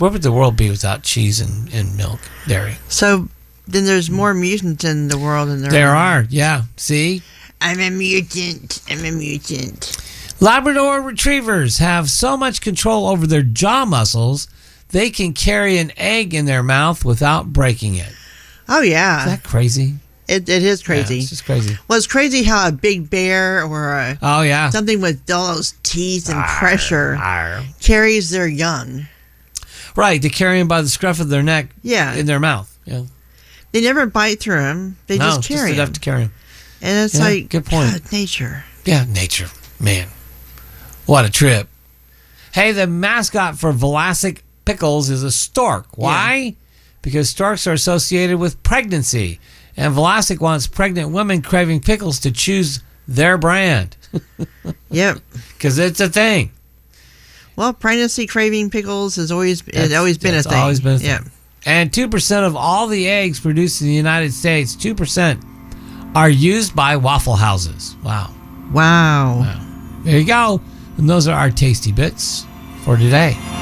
Where would the world be without cheese and milk, dairy? So then there's more mutants in the world than there are. Yeah. See? I'm a mutant. I'm a mutant. Labrador retrievers have so much control over their jaw muscles, they can carry an egg in their mouth without breaking it. Oh, yeah. Is that crazy? It is crazy. Yeah, it's just crazy. Well, it's crazy how a big bear or something with all those teeth and pressure carries their young. Right, they carry them by the scruff of their neck in their mouth. Yeah. They never bite through them. They just carry them. Enough to carry them. And it's like, good point. God, nature. Yeah, nature. Man, what a trip. Hey, the mascot for Vlasic Pickles is a stork. Why? Yeah. Because storks are associated with pregnancy. And Vlasic wants pregnant women craving pickles to choose their brand. Yep. Because it's a thing. Well, pregnancy craving pickles has always been a thing. It's always been a thing. Yeah. And 2% of all the eggs produced in the United States, 2%, are used by Waffle Houses. Wow. Wow. There you go. And those are our tasty bits for today.